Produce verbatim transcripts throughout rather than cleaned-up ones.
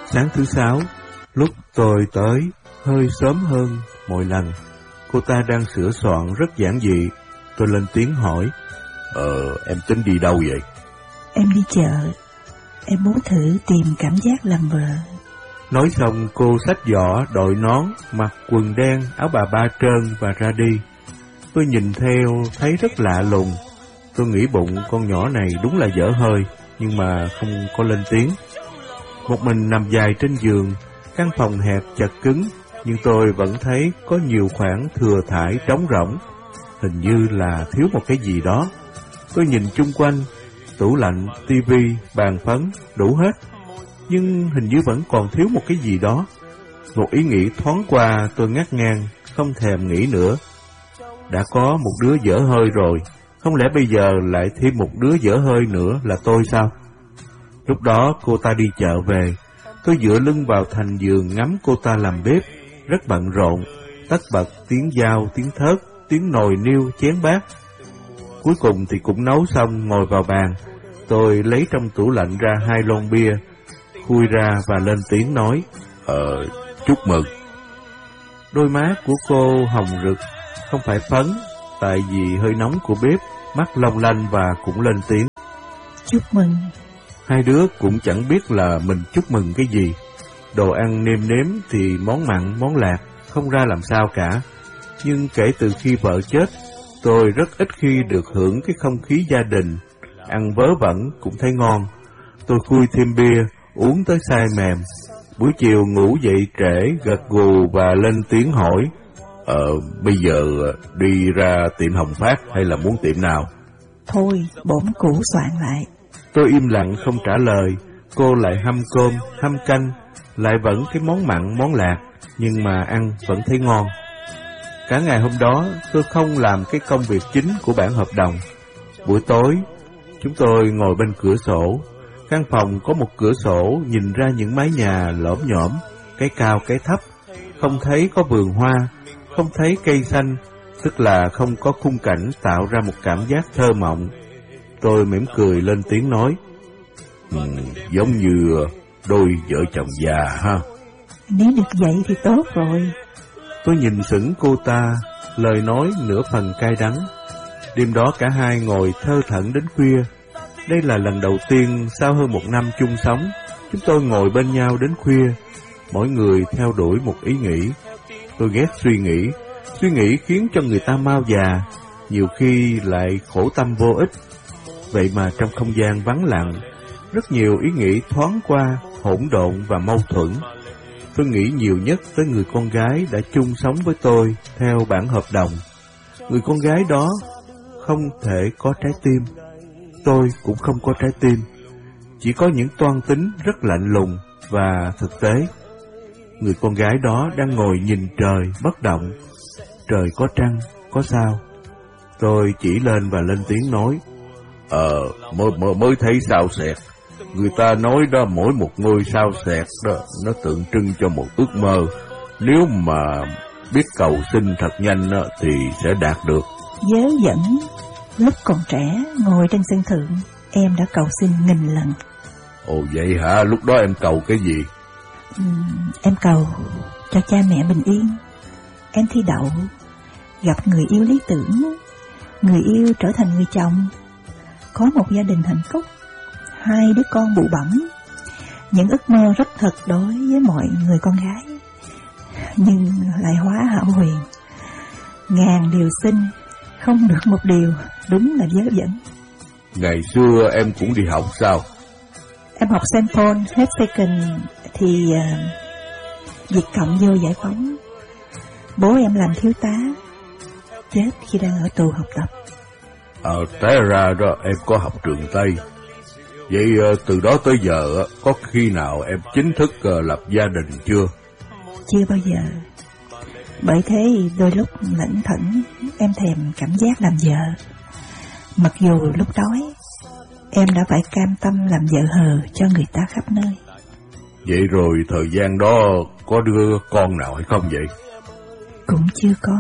Sáng thứ sáu, lúc tôi tới hơi sớm hơn mọi lần, cô ta đang sửa soạn rất giản dị. Tôi lên tiếng hỏi: Ờ, em tính đi đâu vậy? Em đi chợ. Em muốn thử tìm cảm giác làm vợ. Nói xong cô xách giỏ, đội nón, mặc quần đen, áo bà ba trơn và ra đi. Tôi nhìn theo thấy rất lạ lùng. Tôi nghĩ bụng con nhỏ này đúng là dở hơi, nhưng mà không có lên tiếng. Một mình nằm dài trên giường, căn phòng hẹp chật cứng, nhưng tôi vẫn thấy có nhiều khoảng thừa thải trống rỗng. Hình như là thiếu một cái gì đó. Tôi nhìn chung quanh, tủ lạnh, tivi, bàn phấn, đủ hết. Nhưng hình như vẫn còn thiếu một cái gì đó. Một ý nghĩ thoáng qua, tôi ngắt ngang, không thèm nghĩ nữa. Đã có một đứa dở hơi rồi, không lẽ bây giờ lại thêm một đứa dở hơi nữa là tôi sao? Lúc đó cô ta đi chợ về, tôi dựa lưng vào thành giường ngắm cô ta làm bếp, rất bận rộn, tất bật tiếng dao, tiếng thớt, tiếng nồi niêu, chén bát. Cuối cùng thì cũng nấu xong, ngồi vào bàn. Tôi lấy trong tủ lạnh ra hai lon bia, khui ra và lên tiếng nói: Ờ, chúc mừng. Đôi má của cô hồng rực, không phải phấn, tại vì hơi nóng của bếp, mắt long lanh và cũng lên tiếng: Chúc mừng. Hai đứa cũng chẳng biết là mình chúc mừng cái gì. Đồ ăn nêm nếm thì món mặn, món lạc, không ra làm sao cả. Nhưng kể từ khi vợ chết, tôi rất ít khi được hưởng cái không khí gia đình. Ăn vớ vẩn cũng thấy ngon. Tôi khui thêm bia, uống tới say mềm. Buổi chiều ngủ dậy trễ, gật gù và lên tiếng hỏi: Ờ, bây giờ đi ra tiệm Hồng Phát hay là muốn tiệm nào? Thôi, bổn cũ soạn lại. Tôi im lặng không trả lời. Cô lại hâm cơm, hâm canh, lại vẫn cái món mặn, món lạc, nhưng mà ăn vẫn thấy ngon. Cả ngày hôm đó, tôi không làm cái công việc chính của bản hợp đồng. Buổi tối, chúng tôi ngồi bên cửa sổ. Căn phòng có một cửa sổ nhìn ra những mái nhà lõm nhõm, cái cao cái thấp. Không thấy có vườn hoa, không thấy cây xanh, tức là không có khung cảnh tạo ra một cảm giác thơ mộng. Tôi mỉm cười lên tiếng nói: ừ, giống như đôi vợ chồng già ha. Nếu được vậy thì tốt rồi. Tôi nhìn sững cô ta, lời nói nửa phần cay đắng. Đêm đó cả hai ngồi thơ thẩn đến khuya. Đây là lần đầu tiên sau hơn một năm chung sống, chúng tôi ngồi bên nhau đến khuya, mỗi người theo đuổi một ý nghĩ. Tôi ghét suy nghĩ, suy nghĩ khiến cho người ta mau già, nhiều khi lại khổ tâm vô ích. Vậy mà trong không gian vắng lặng, rất nhiều ý nghĩ thoáng qua, hỗn độn và mâu thuẫn. Tôi nghĩ nhiều nhất tới người con gái đã chung sống với tôi theo bản hợp đồng. Người con gái đó không thể có trái tim, tôi cũng không có trái tim, chỉ có những toan tính rất lạnh lùng và thực tế. Người con gái đó đang ngồi nhìn trời bất động, trời có trăng, có sao. Tôi chỉ lên và lên tiếng nói: Ờ, mới, mới, mới thấy sao xẹt. Người ta nói đó, mỗi một ngôi sao xẹt đó, nó tượng trưng cho một ước mơ. Nếu mà biết cầu xin thật nhanh đó, thì sẽ đạt được. Dớ dẫn, lúc còn trẻ, ngồi trên sân thượng, em đã cầu xin nghìn lần. Ồ vậy hả, lúc đó em cầu cái gì? Ừ, em cầu cho cha mẹ bình yên, em thi đậu, gặp người yêu lý tưởng, người yêu trở thành người chồng, có một gia đình hạnh phúc, hai đứa con bụ bẫm. Những ước mơ rất thật đối với mọi người con gái, nhưng lại hóa hão huyền. Ngàn điều xin, không được một điều, đúng là vớ vẩn. Ngày xưa em cũng đi học sao? Em học Saint Paul, hết second thì uh, Việt Cộng vô giải phóng. Bố em làm thiếu tá, chết khi đang ở tù học tập. Ờ, té ra đó em có học trường Tây. Vậy từ đó tới giờ có khi nào em chính thức lập gia đình chưa? Chưa bao giờ. Bởi thế đôi lúc lẩn thẩn em thèm cảm giác làm vợ. Mặc dù lúc đói em đã phải cam tâm làm vợ hờ cho người ta khắp nơi. Vậy rồi thời gian đó có đứa con nào hay không vậy? Cũng chưa có.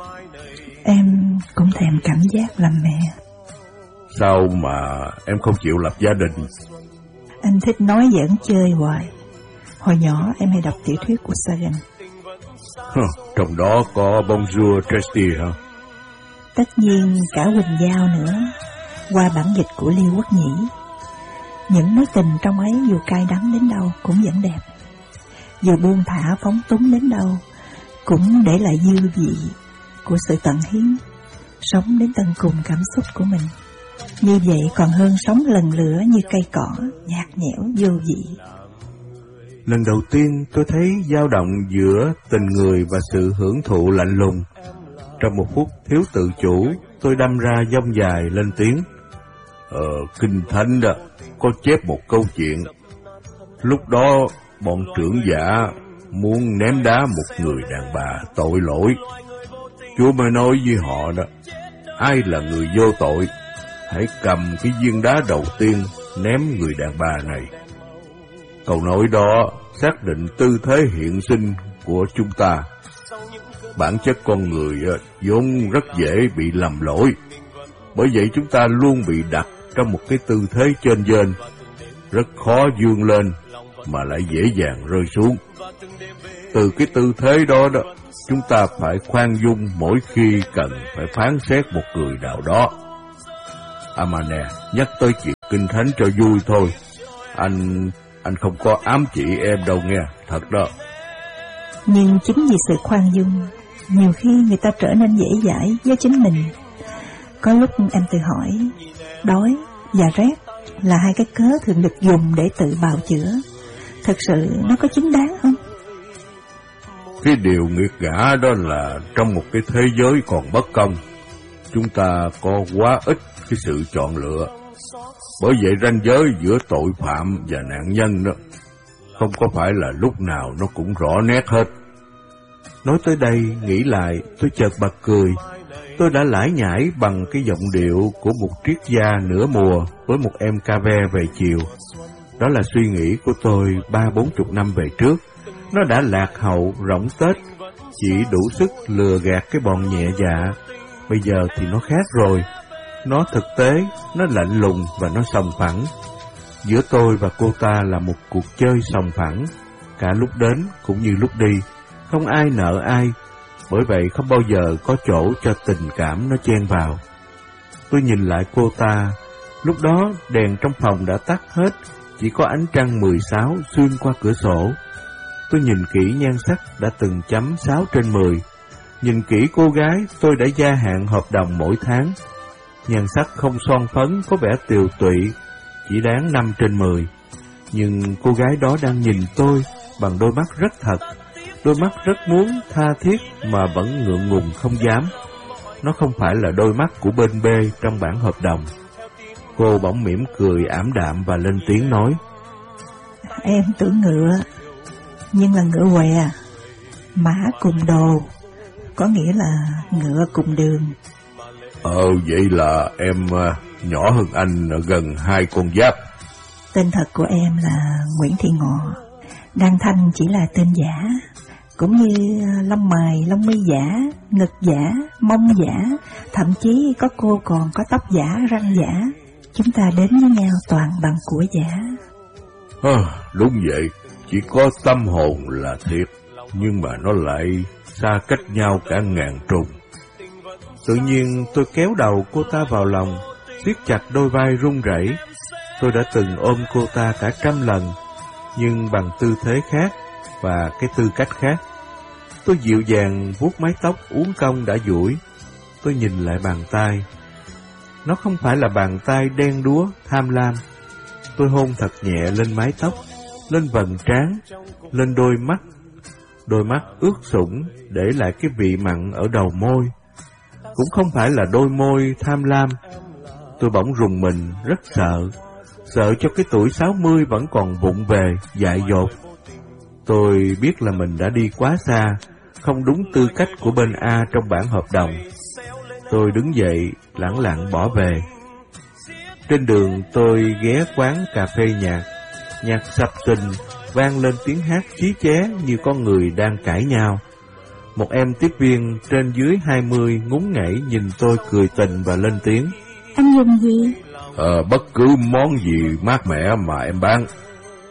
Em cũng thèm cảm giác làm mẹ. Sao mà em không chịu lập gia đình? Anh thích nói giỡn chơi hoài. Hồi nhỏ em hay đọc tiểu thuyết của Sagan. Trong đó có Bonjour Trusty hả? Tất nhiên cả Quỳnh Giao nữa, qua bản dịch của Liêu Quốc Nhĩ. Những mối tình trong ấy dù cay đắng đến đâu cũng vẫn đẹp, dù buông thả phóng túng đến đâu cũng để lại dư vị của sự tận hiến, sống đến tận cùng cảm xúc của mình. Như vậy còn hơn sống lần lửa như cây cỏ, nhạt nhẽo vô vị. Lần đầu tiên tôi thấy dao động giữa tình người và sự hưởng thụ lạnh lùng. Trong một phút thiếu tự chủ, tôi đâm ra dông dài lên tiếng. Ờ, Kinh Thánh đó, có chép một câu chuyện. Lúc đó, bọn trưởng giả muốn ném đá một người đàn bà tội lỗi. Chúa mới nói với họ đó, ai là người vô tội, hãy cầm cái viên đá đầu tiên ném người đàn bà này. Câu nói đó xác định tư thế hiện sinh của chúng ta. Bản chất con người vốn rất dễ bị lầm lỗi, bởi vậy chúng ta luôn bị đặt trong một cái tư thế chênh vênh, rất khó vươn lên mà lại dễ dàng rơi xuống. Từ cái tư thế đó đó, chúng ta phải khoan dung mỗi khi cần phải phán xét một người nào đó. À mà nè, nhắc tới chuyện Kinh Thánh cho vui thôi, anh anh không có ám chỉ em đâu nghe, thật đó. Nhưng chính vì sự khoan dung, nhiều khi người ta trở nên dễ dãi với chính mình. Có lúc em tự hỏi, đói và rét là hai cái cớ thường được dùng để tự bào chữa. Thực sự nó có chính đáng không? Cái điều nghiệt ngã đó là trong một cái thế giới còn bất công, chúng ta có quá ít cái sự chọn lựa. Bởi vậy ranh giới giữa tội phạm và nạn nhân đó không có phải là lúc nào nó cũng rõ nét hết. Nói tới đây, nghĩ lại, tôi chợt bật cười. Tôi đã lải nhải bằng cái giọng điệu của một triết gia nửa mùa với một em ca ve về chiều. Đó là suy nghĩ của tôi ba bốn chục năm về trước. Nó đã lạc hậu, rỗng tết, chỉ đủ sức lừa gạt cái bọn nhẹ dạ. Bây giờ thì nó khác rồi. Nó thực tế, nó lạnh lùng và nó sòng phẳng. Giữa tôi và cô ta là một cuộc chơi sòng phẳng, cả lúc đến cũng như lúc đi. Không ai nợ ai, bởi vậy không bao giờ có chỗ cho tình cảm nó chen vào. Tôi nhìn lại cô ta, lúc đó đèn trong phòng đã tắt hết, chỉ có ánh trăng mười sáu xuyên qua cửa sổ. Tôi nhìn kỹ nhan sắc đã từng chấm sáu trên mười. Nhìn kỹ cô gái tôi đã gia hạn hợp đồng mỗi tháng. Nhan sắc không son phấn, có vẻ tiều tụy, chỉ đáng năm trên mười. Nhưng cô gái đó đang nhìn tôi bằng đôi mắt rất thật, đôi mắt rất muốn tha thiết mà vẫn ngượng ngùng không dám. Nó không phải là đôi mắt của bên B trong bản hợp đồng. Cô bỗng mỉm cười ảm đạm và lên tiếng nói: Em tưởng ngựa, nhưng là ngựa què. Mã cùng đồ, có nghĩa là ngựa cùng đường. Ờ, vậy là em nhỏ hơn anh gần hai con giáp. Tên thật của em là Nguyễn Thị Ngọ. Đan Thanh chỉ là tên giả, cũng như lông mày, lông mi giả, ngực giả, mông giả, thậm chí có cô còn có tóc giả, răng giả. Chúng ta đến với nhau toàn bằng của giả. À, đúng vậy, chỉ có tâm hồn là thiệt, nhưng mà nó lại xa cách nhau cả ngàn trùng. Tự nhiên tôi kéo đầu cô ta vào lòng, siết chặt đôi vai run rẩy. Tôi đã từng ôm cô ta cả trăm lần, nhưng bằng tư thế khác và cái tư cách khác. Tôi dịu dàng vuốt mái tóc uốn cong đã duỗi. Tôi nhìn lại bàn tay. Nó không phải là bàn tay đen đúa, tham lam. Tôi hôn thật nhẹ lên mái tóc, lên vầng trán, lên đôi mắt. Đôi mắt ướt sũng để lại cái vị mặn ở đầu môi. Cũng không phải là đôi môi tham lam. Tôi bỗng rùng mình, rất sợ. Sợ cho cái tuổi sáu mươi vẫn còn vụng về, dại dột. Tôi biết là mình đã đi quá xa, không đúng tư cách của bên A trong bản hợp đồng. Tôi đứng dậy, lẳng lặng bỏ về. Trên đường tôi ghé quán cà phê nhạc. Nhạc sập sình, vang lên tiếng hát chí ché như con người đang cãi nhau. Một em tiếp viên trên dưới hai mươi ngúng nghẩy nhìn tôi cười tình và lên tiếng: Anh dùng gì? Ờ, bất cứ món gì mát mẻ mà em bán.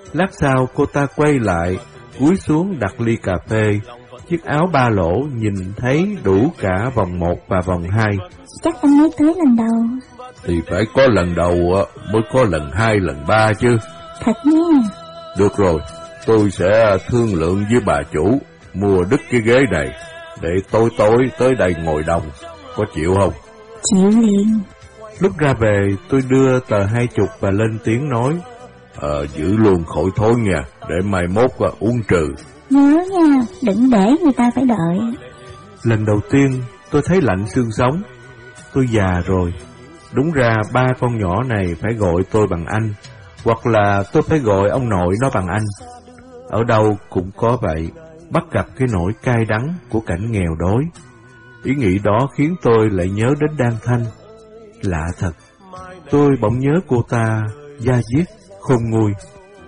Lát sau cô ta quay lại, cúi xuống đặt ly cà phê. Chiếc áo ba lỗ nhìn thấy đủ cả vòng một và vòng hai. Chắc anh mới tới lần đầu. Thì phải có lần đầu mới có lần hai, lần ba chứ. Thật nha. Được rồi, tôi sẽ thương lượng với bà chủ, mua đứt cái ghế này, để tối tối tới đây ngồi đông. Có chịu không? Chịu liền. Lúc ra về, tôi đưa tờ hai chục và lên tiếng nói, Ờ, giữ luôn khỏi thối nha, để mai mốt và uống trừ. Nhớ nha, đừng để người ta phải đợi. Lần đầu tiên, tôi thấy lạnh xương sống. Tôi già rồi. Đúng ra ba con nhỏ này phải gọi tôi bằng anh, hoặc là tôi phải gọi ông nội nó bằng anh. Ở đâu cũng có vậy, bắt gặp cái nỗi cay đắng của cảnh nghèo đói. Ý nghĩ đó khiến tôi lại nhớ đến Đan Thanh. Lạ thật, tôi bỗng nhớ cô ta da diết, khôn nguôi.